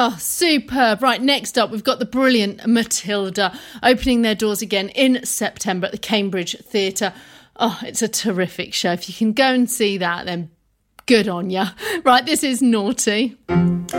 Oh, superb. Right, next up, we've got the brilliant Matilda opening their doors again in September at the Cambridge Theatre. Oh, it's a terrific show. If you can go and see that, then good on ya. Right, this is Naughty.